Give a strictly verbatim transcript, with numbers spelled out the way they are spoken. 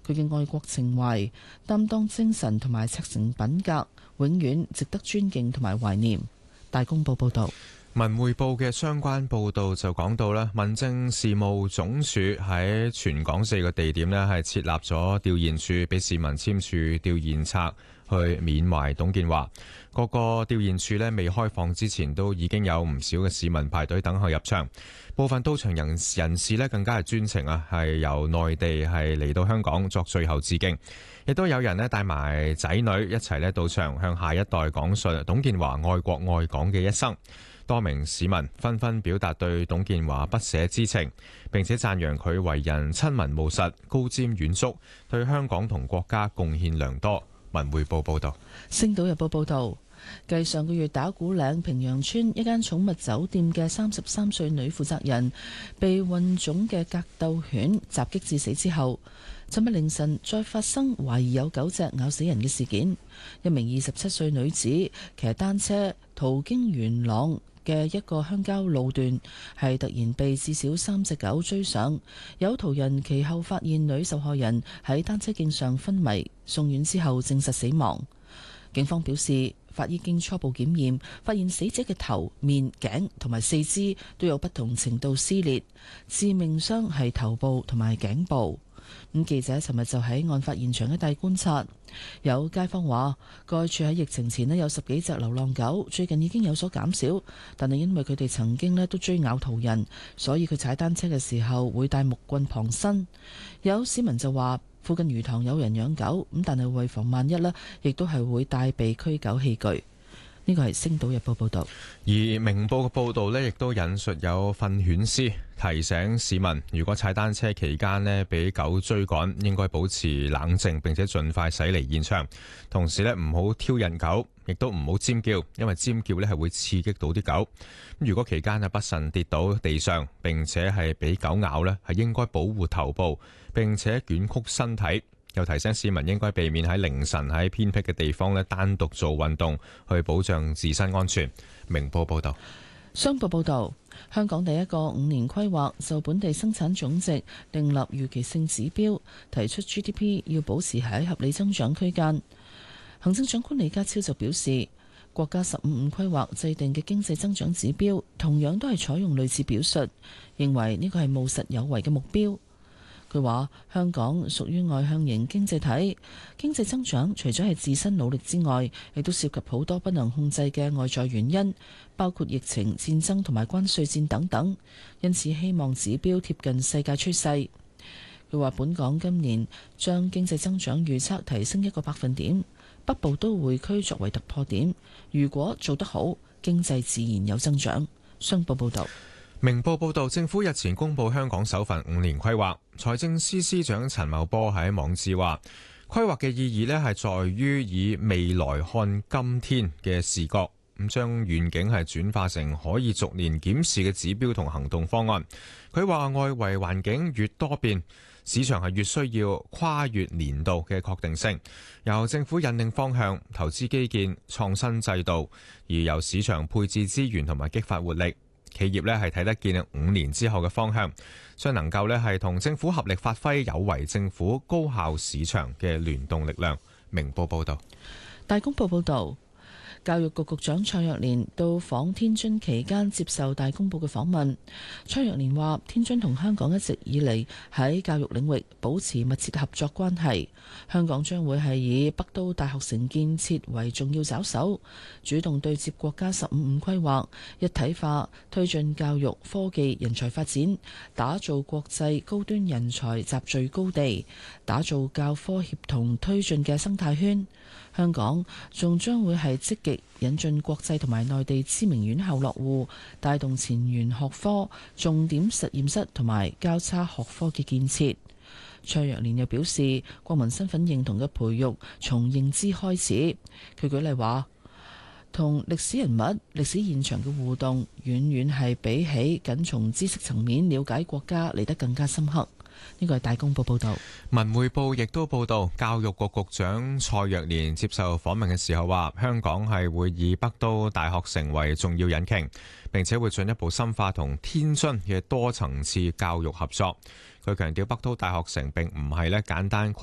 佢嘅愛國情懷、擔當精神同埋赤誠品格，永遠值得尊敬同埋懷念。大公報報導。 文匯報嘅相關報導就講到咧，民政事務總署喺全港四個地點咧係設立咗弔唁處，俾市民簽署弔唁冊去緬懷董建華。各個弔唁處咧未開放之前，都已經有唔少嘅市民排隊等候入場。部分到場人人士咧更加係專程啊，係由內地係嚟到香港作最後致敬。亦都有人咧帶埋仔女一齊咧到場，向下一代講述董建華愛國愛港嘅一生。多名市民紛紛表達對董建華不捨之情，並且讚揚佢為人親民務實、高瞻遠矚，對香港同國家貢獻良多。文匯報報道。 星島日報報道，繼上個月打鼓嶺平陽村一間寵物酒店嘅三十三歲女負責人被混種嘅格鬥犬襲擊致死之後，尋日凌晨再發生懷疑有狗隻咬死人嘅事件。一名二十七歲女子騎單車途經元朗嘅一個鄉郊路段，係突然被至少三隻狗追上。有途人其後發現女受害人喺單車徑上昏迷，送院之後證實死亡。警方表示，法醫經初步檢驗，發現死者嘅頭、面、頸同埋四肢都有不同程度撕裂，致命傷係頭部同埋頸部。咁記者尋日就喺案發現場一帶觀察，有街坊話，該處喺疫情前咧有十幾隻流浪狗，最近已經有所減少，但係因為佢哋曾經咧都追咬途人，所以佢踩單車嘅時候會帶木棍傍身。有市民就話，附近魚塘有人養狗，咁但係為防萬一咧，亦都係會帶備驅狗器具。呢個係《星島日報》報導， 而明報嘅報導呢，亦都引述有訓犬師提醒市民，如果踩單車期間呢，俾狗追趕，應該保持冷靜，並且盡快駛離現場。同時呢，唔好挑釁狗，亦都唔好尖叫，因為尖叫呢係會刺激到啲狗。如果期間啊不慎跌倒地上，並且係俾狗咬呢，係應該保護頭部，並且捲曲身體。又提醒市民應該避免喺凌晨喺偏僻嘅地方咧單獨做運動，去保障自身安全。明報報道。 商報報導，香港第一個五年規劃就本地生產總值訂立預期性指標，提出 G D P 要保持喺合理增長區間。行政長官李家超就表示，國家十五五規劃制定嘅經濟增長指標同樣都係採用類似表述，認為呢個係務實有為嘅目標。佢話：香港屬於外向型經濟體，經濟增長除咗係自身努力之外，亦都涉及好多不能控制嘅外在原因，包括疫情、戰爭同埋關稅戰等等。因此希望指標貼近世界趨勢。佢話：本港今年將經濟增長預測提升一個百分點，北部都會區作為突破點。如果做得好，經濟自然有增長。商報報導。 明報報導，政府日前公布香港首份五年規劃，財政司司長陳茂波喺網誌話，規劃嘅意義呢係在於以未來看今天嘅視角，咁將願景係轉化成可以逐年檢視嘅指標同行動方案。佢話外圍環境越多變，市場係越需要跨越年度嘅確定性，由政府引領方向，投資基建、創新制度，而由市場配置資源同埋激發活力。企業呢係睇得見五年之後嘅方向，將能夠呢係同政府合力發揮有為政府、高效市場嘅聯動力量。明報報道。 大公報報導。教育局局長蔡若蓮到訪天津期間接受大公報嘅訪問。蔡若蓮話：天津同香港一直以嚟喺教育領域保持密切合作關係，香港將會係以北都大學城建設為重要抓手，主動對接國家十五五規劃，一體化推進教育、科技、人才發展，打造國際高端人才集聚高地，打造教科協同推進嘅生態圈。香港仲將會係積極引進國際同埋內地知名院校落戶，帶動前沿學科、重點實驗室同埋交叉學科嘅建設。蔡若蓮又表示，國民身份認同嘅培育從認知開始。佢舉例話，同歷史人物、歷史現場嘅互動，遠遠係比起僅從知識層面了解國家嚟得更加深刻。呢個係大公報報道。 文匯報亦都報道，教育局局長蔡若蓮接受訪問嘅時候話，香港係會以北都大學城為重要引擎，並且會進一步深化同天津嘅多層次教育合作。佢強調，北都大學城並唔係咧簡單擴